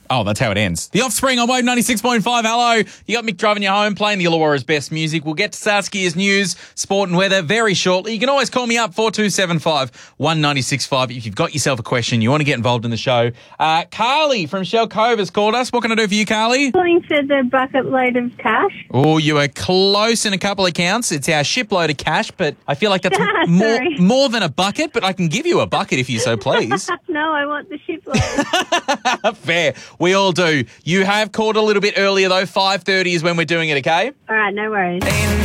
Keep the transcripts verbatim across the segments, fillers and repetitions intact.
Oh, that's how it ends. The Offspring on Wave ninety-six point five. Hello. You got Mick driving you home, playing the Illawarra's best music. We'll get to Saskia's news, sport and weather very shortly. You can always call me up, four two seven five, one nine six five, if you've got yourself a question, you want to get involved in the show. Uh, Carly from Shell Cove has called us. What can I do for you, Carly? Calling for the bucket load of cash. Oh, you are close in a couple of counts. It's our shipload of cash, but I feel like that's more, more than a bucket, but I can give you a bucket if you so please. No, I want the shipload. Fair. We all do. You have called a little bit earlier, though. five thirty is when we're doing it, okay? All right, no worries.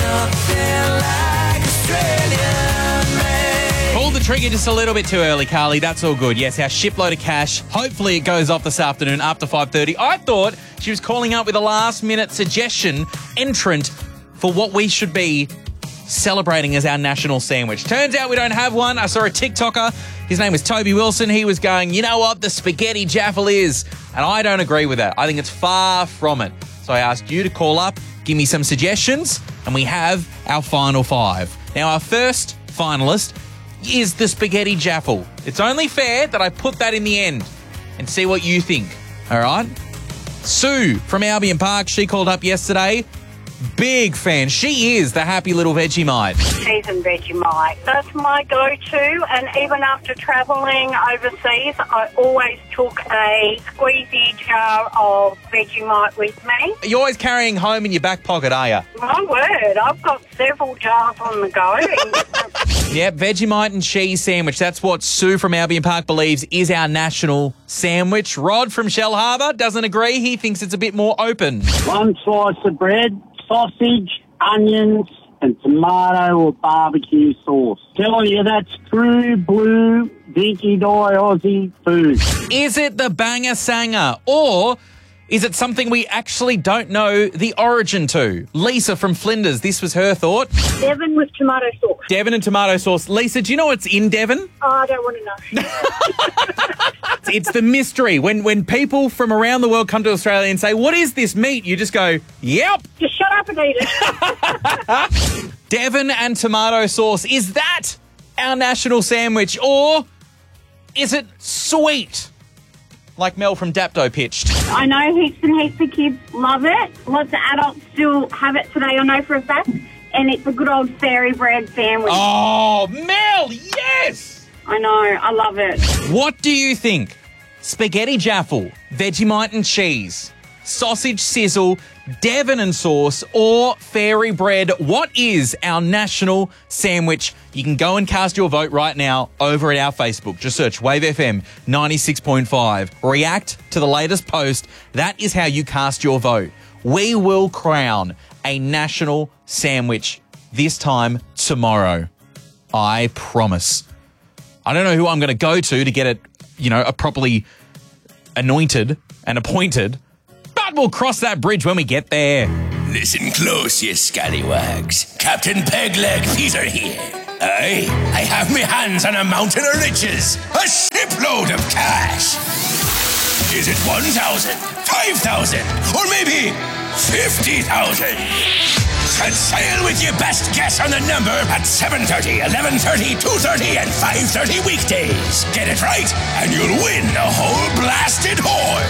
Pull the trigger just a little bit too early, Carly. That's all good. Yes, our shipload of cash. Hopefully it goes off this afternoon after five thirty. I thought she was calling up with a last-minute suggestion entrant for what we should be celebrating as our national sandwich. Turns out we don't have one. I saw a TikToker. His name was Toby Wilson. He was going, you know what the spaghetti jaffle is? And I don't agree with that. I think it's far from it. So I asked you to call up, give me some suggestions, and we have our final five. Now, our first finalist is the spaghetti jaffle. It's only fair that I put that in the end and see what you think. All right? Sue from Albion Park, she called up yesterday. Big fan. She is the happy little Vegemite. Cheese and Vegemite. That's my go-to, and even after travelling overseas, I always took a squeezy jar of Vegemite with me. You're always carrying home in your back pocket, are you? My word, I've got several jars on the go. Yep, Vegemite and cheese sandwich. That's what Sue from Albion Park believes is our national sandwich. Rod from Shell Harbour doesn't agree. He thinks it's a bit more open. One slice of bread, sausage, onions, and tomato or barbecue sauce. Telling you, that's true blue, dinky die Aussie food. Is it the banger sanger, or is it something we actually don't know the origin to? Lisa from Flinders, this was her thought. Devon with tomato sauce. Devon and tomato sauce. Lisa, do you know what's in Devon? Oh, I don't want to know. It's the mystery. When when people from around the world come to Australia and say, what is this meat? You just go, yep. Just shut up and eat it. Devon and tomato sauce. Is that our national sandwich, or is it sweet? Like Mel from Dapto pitched. I know heaps and heaps of kids love it. Lots of adults still have it today, I know for a fact. And it's a good old fairy bread sandwich. Oh, Mel, yes! I know, I love it. What do you think? Spaghetti jaffle, Vegemite and cheese, sausage sizzle, Devon and sauce, or fairy bread? What is our national sandwich? You can go and cast your vote right now over at our Facebook. Just search Wave F M ninety-six point five. React to the latest post. That is how you cast your vote. We will crown a national sandwich this time tomorrow. I promise. I don't know who I'm going to go to to get it, you know, properly anointed and appointed, but we'll cross that bridge when we get there. Listen close, you scallywags. Captain Pegleg Peter here. I, I have me hands on a mountain of riches, a shipload of cash. Is it one thousand, five thousand, or maybe fifty thousand? And sail with your best guess on the number at seven thirty, eleven thirty, two thirty, and five thirty weekdays. Get it right, and you'll win the whole blasted hoard.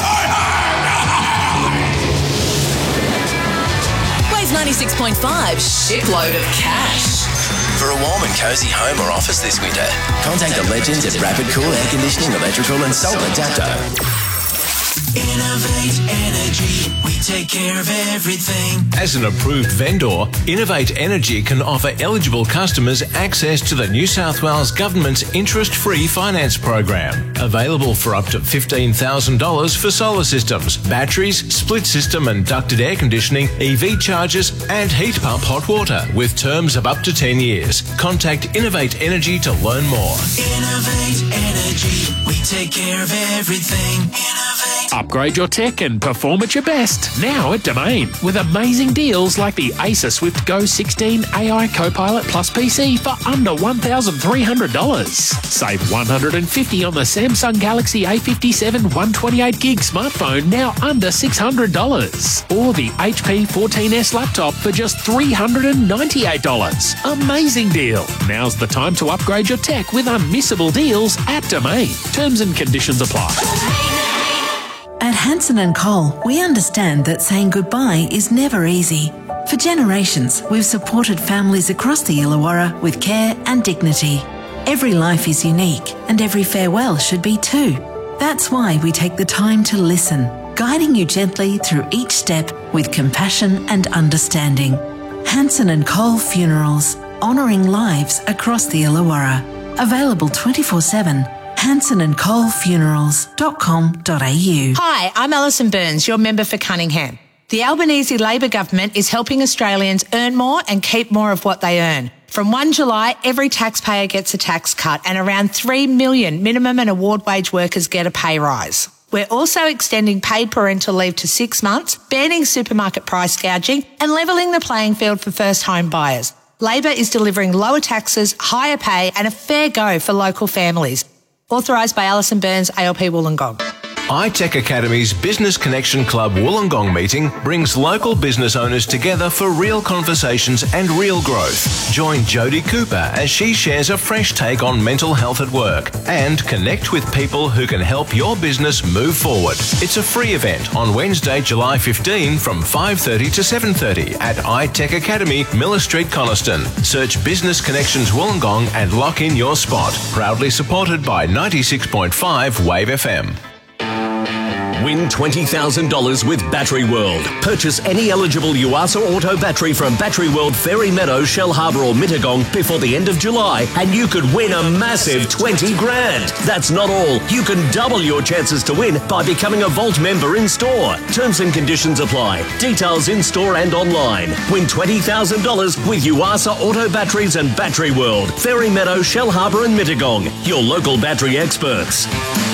Wave ninety-six point five, shipload of cash. For a warm and cosy home or office this winter, contact the legends at Rapid Cool Air Conditioning, Electrical and Solar Adapter. Innovate Energy, we take care of everything. As an approved vendor, Innovate Energy can offer eligible customers access to the New South Wales Government's interest-free finance program. Available for up to fifteen thousand dollars for solar systems, batteries, split system and ducted air conditioning, E V chargers and heat pump hot water with terms of up to ten years. Contact Innovate Energy to learn more. Innovate Energy, we take care of everything. Innovate. Upgrade your tech and perform at your best now at Domain with amazing deals like the Acer Swift Go sixteen A I Copilot Plus P C for under one thousand three hundred dollars. Save one hundred fifty dollars on the Samsung Galaxy A fifty-seven one twenty-eight gig smartphone now under six hundred dollars. Or the H P fourteen S laptop for just three hundred ninety-eight dollars. Amazing deal. Now's the time to upgrade your tech with unmissable deals at Domain. Terms and conditions apply. At Hanson and Cole, we understand that saying goodbye is never easy. For generations, we've supported families across the Illawarra with care and dignity. Every life is unique, and every farewell should be too. That's why we take the time to listen, guiding you gently through each step with compassion and understanding. Hanson and Cole Funerals, honouring lives across the Illawarra. Available twenty-four seven. hanson and cole funerals dot com dot a u. Hi, I'm Alison Burns, your member for Cunningham. The Albanese Labor government is helping Australians earn more and keep more of what they earn. From the first of July, every taxpayer gets a tax cut and around three million minimum and award wage workers get a pay rise. We're also extending paid parental leave to six months, banning supermarket price gouging and levelling the playing field for first home buyers. Labor is delivering lower taxes, higher pay and a fair go for local families. Authorised by Alison Burns, A L P Wollongong. iTech Academy's Business Connection Club Wollongong meeting brings local business owners together for real conversations and real growth. Join Jodie Cooper as she shares a fresh take on mental health at work and connect with people who can help your business move forward. It's a free event on Wednesday, July fifteenth from five thirty to seven thirty at iTech Academy, Miller Street, Coniston. Search Business Connections Wollongong and lock in your spot. Proudly supported by ninety-six point five Wave F M. Win twenty thousand dollars with Battery World. Purchase any eligible Yuasa Auto battery from Battery World, Fairy Meadow, Shell Harbour or Mittagong before the end of July and you could win a massive twenty grand. That's not all. You can double your chances to win by becoming a Vault member in store. Terms and conditions apply. Details in store and online. Win twenty thousand dollars with Yuasa Auto batteries and Battery World, Fairy Meadow, Shell Harbour and Mittagong. Your local battery experts.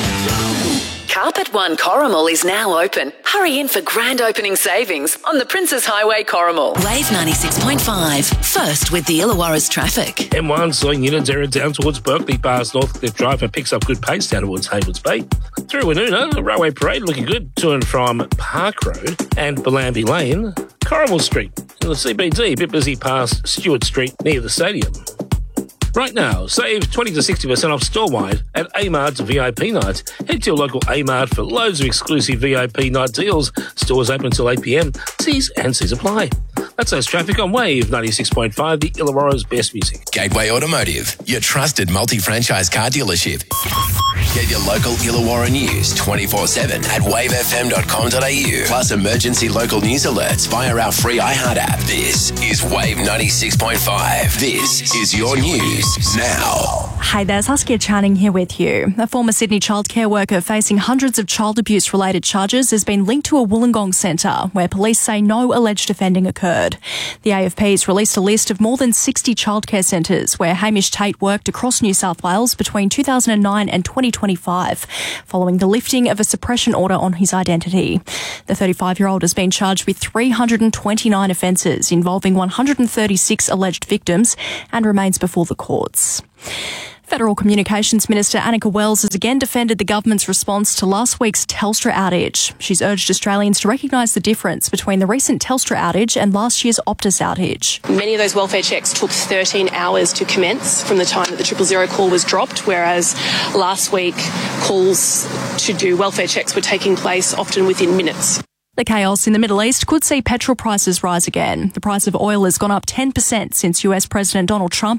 Carpet One Corrimal is now open. Hurry in for grand opening savings on the Princes Highway Corrimal. Wave ninety-six point five. First with the Illawarra's traffic. M one slowing units error down towards Berkeley past Northcliffe Drive and picks up good pace down towards Haywards Bay. Through Woonona, the Railway Parade looking good to and from Park Road and Bellambi Lane. Corrimal Street in the C B D, a bit busy past Stewart Street near the stadium. Right now, save twenty to sixty percent off store-wide at A-Mart's V I P night. Head to your local A-Mart for loads of exclusive V I P night deals. Stores open until eight p m. T's and C's apply. That's us traffic on Wave ninety-six point five, the Illawarra's best music. Gateway Automotive, your trusted multi-franchise car dealership. Get your local Illawarra news twenty-four seven at wave f m dot com dot a u. Plus emergency local news alerts via our free iHeart app. This is Wave ninety-six point five. This is your news now. Hey there, Saskia Channing here with you. A former Sydney childcare worker facing hundreds of child abuse-related charges has been linked to a Wollongong centre where police say no alleged offending occurred. The A F P's released a list of more than sixty childcare centres where Hamish Tate worked across New South Wales between two thousand nine and twenty twenty-five, following the lifting of a suppression order on his identity. The thirty-five-year-old has been charged with three hundred twenty-nine offences involving one hundred thirty-six alleged victims and remains before the courts. Federal Communications Minister Annika Wells has again defended the government's response to last week's Telstra outage. She's urged Australians to recognise the difference between the recent Telstra outage and last year's Optus outage. Many of those welfare checks took thirteen hours to commence from the time that the triple zero call was dropped, whereas last week calls to do welfare checks were taking place often within minutes. The chaos in the Middle East could see petrol prices rise again. The price of oil has gone up ten percent since U S President Donald Trump